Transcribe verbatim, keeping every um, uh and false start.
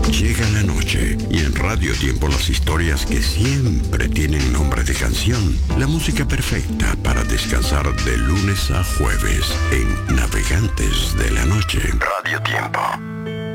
Llega la noche y en Radio Tiempo las historias que siempre tienen nombre de canción. La música perfecta para descansar de lunes a jueves en Navegantes de la Noche.